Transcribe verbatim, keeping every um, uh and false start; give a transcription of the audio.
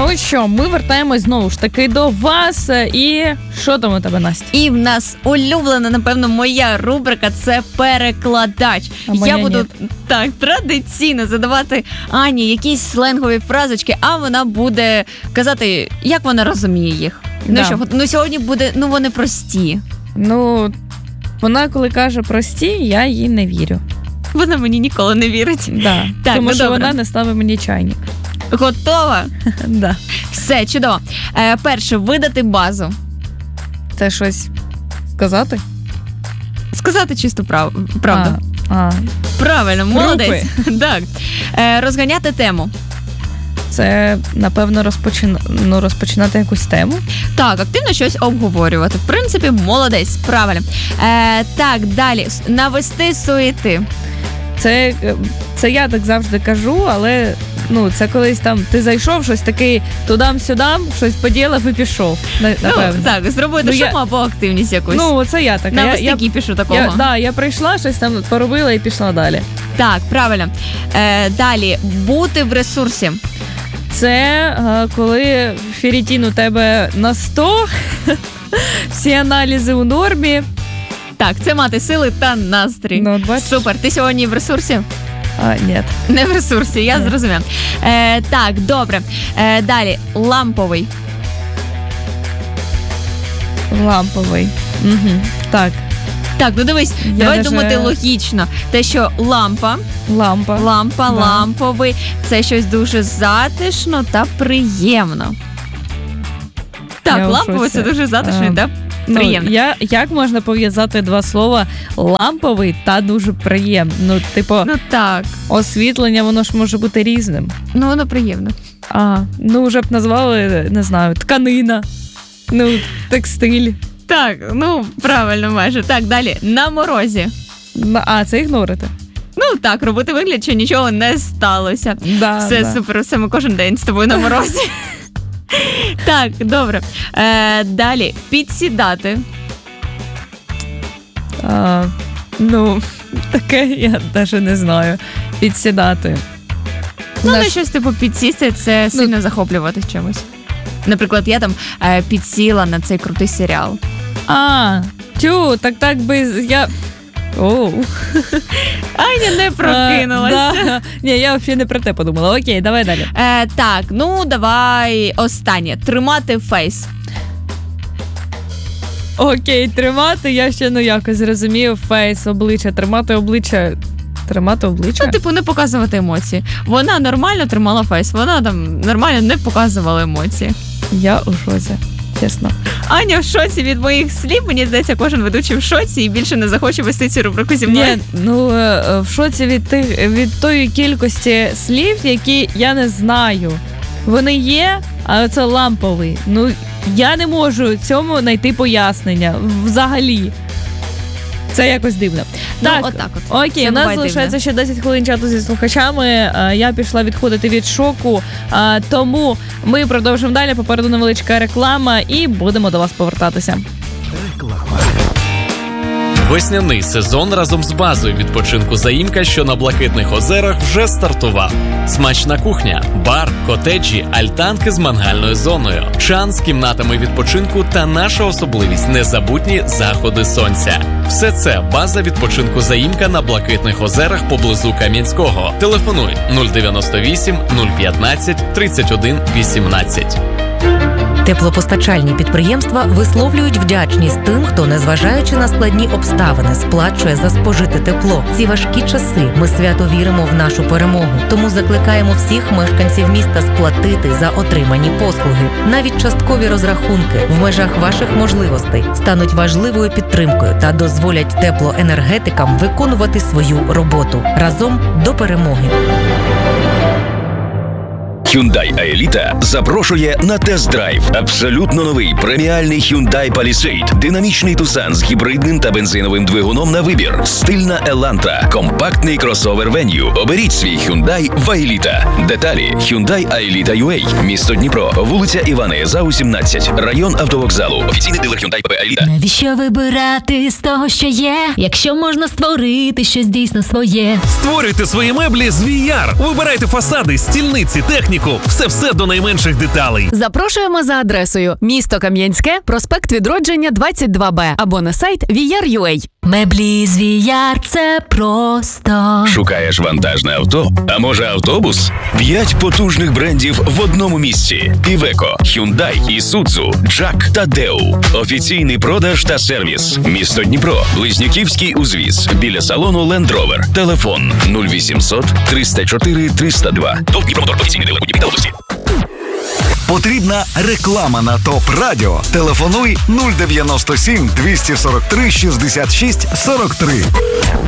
Ну що, ми вертаємось знову ж таки до вас. І що там у тебе, Настя? І в нас улюблена, напевно, моя рубрика – це перекладач. А Я буду ні. так традиційно задавати Ані якісь сленгові фразочки, а вона буде казати, як вона розуміє їх. Да. Ну що, ну сьогодні буде, ну вони прості. Ну, вона коли каже прості, я їй не вірю. Вона мені ніколи не вірить. Да. Так, тому ну, що добре. вона не ставить мені чайник. Готова? Да. Все, чудово. Е, перше, видати базу. Це щось сказати? Сказати чисту прав... правду. А, а. Правильно, молодець. Так. Е, розганяти тему. Це, напевно, розпочин... ну, розпочинати якусь тему? Так, активно щось обговорювати. В принципі, молодець, правильно. Е, так, далі. Навести суєти. Це, це я так завжди кажу, але ну, це колись там ти зайшов, щось такий тудам-сюдам, щось поділив і пішов, напевно. Ну, так, зробити ну, шум я... або активність якусь. Ну, це я така. На я, я пишу такого. Я, да, я прийшла, щось там поробила і пішла далі. Так, правильно. Е, далі. Бути в ресурсі. Це е, коли ферритин у тебе на сто, всі аналізи у нормі. Так, це мати сили та настрій. Ну, супер. Ти сьогодні в ресурсі? А, ні. Не в ресурсі, я зрозумів. Е, так, добре. Е, далі. Ламповий. Ламповий. Угу. Так. Так, ну дивись, я давай даже... думати логічно. Те, що лампа, лампа, лампа, да. ламповий, це щось дуже затишно та приємно. Так, я ламповий це дуже затишно а, та приємно. Ну, я, як можна пов'язати два слова ламповий та дуже приємно? Ну, типу, ну, так. освітлення, воно ж може бути різним. Ну, воно приємно. А, ну вже б назвали, не знаю, тканина, ну, текстиль. Так, ну, правильно майже. Так, далі. На морозі. А, це ігнорити. Ну, так, робити вигляд, що нічого не сталося. Да, все да. супер, все, ми кожен день з тобою на морозі. Так, добре. Е, далі. Підсідати. А, ну, таке я навіть не знаю. Підсідати. Ну, Наш... не щось типу підсісти, це сильно ну... захоплюватись чимось. Наприклад, я там е, підсіла на цей крутий серіал. А, тю, так так би я... Оу. Аня не прокинулася. А, да. Ні, я взагалі не про те подумала. Окей, давай далі. Е, так, ну давай останнє. Тримати фейс. Окей, тримати, я ще ну якось зрозумів. Фейс, обличчя, тримати обличчя. Тримати обличчя? Ну, типу, не показувати емоції. Вона нормально тримала фейс, вона там нормально не показувала емоції. Я у шоці, чесно. Аня в шоці від моїх слів. Мені здається, кожен ведучий в шоці і більше не захоче вести цю рубрику зі мною. Ні, ну, в шоці від, тих, від тої кількості слів, які я не знаю. Вони є, а це ламповий. Ну, я не можу цьому знайти пояснення взагалі. Це якось дивно. Ну, так, отак от. Окей, це у нас залишається ще десять хвилин чату зі слухачами. Я пішла відходити від шоку, тому ми продовжимо далі. Попереду невеличка реклама і будемо до вас повертатися. Реклама. Весняний сезон разом з базою відпочинку «Заїмка», що на Блакитних озерах, вже стартував. Смачна кухня, бар, котеджі, альтанки з мангальною зоною, чан з кімнатами відпочинку та наша особливість – незабутні заходи сонця. Все це база відпочинку «Заїмка» на Блакитних озерах поблизу Кам'янського. Телефонуй нуль дев'яносто вісім нуль п'ятнадцять тридцять один вісімнадцять. Теплопостачальні підприємства висловлюють вдячність тим, хто, незважаючи на складні обставини, сплачує за спожите тепло. Ці важкі часи ми свято віримо в нашу перемогу. Тому закликаємо всіх мешканців міста сплатити за отримані послуги. Навіть часткові розрахунки в межах ваших можливостей стануть важливою підтримкою та дозволять теплоенергетикам виконувати свою роботу. Разом до перемоги. Hyundai Aelita запрошує на тест-драйв. Абсолютно новий преміальний Hyundai Palisade. Динамічний Tucson з гібридним та бензиновим двигуном на вибір. Стильна Elantra. Компактний кросовер Venue. Оберіть свій Hyundai в Aelita. Деталі Hyundai Aelita ю ей. Місто Дніпро. Вулиця Івана Єзау, сімнадцять. Район автовокзалу. Офіційний дилер Hyundai пі пі Aelita. Навіщо вибирати з того, що є, якщо можна створити щось дійсно своє? Створюйте свої меблі з ві ар. Вибирайте фасади, стільниці, техніку механіку. Все-все до найменших деталей. Запрошуємо за адресою місто Кам'янське, проспект Відродження, двадцять два Б або на сайт ві ар крапка ю а. Меблі з Віяр – це просто. Шукаєш вантажне авто? А може автобус? П'ять потужних брендів в одному місці. Iveco, Hyundai, Isuzu, Jack та Deo. Офіційний продаж та сервіс. Місто Дніпро, Близнюківський узвіз. Біля салону Land Rover. Телефон нуль вісімсот триста чотири триста два. ТОВ Дніпромотор. Офіційний дилер у Дніпрі та області. Потрібна реклама на ТОП Радіо? Телефонуй нуль дев'яносто сім двісті сорок три шістдесят шість сорок три.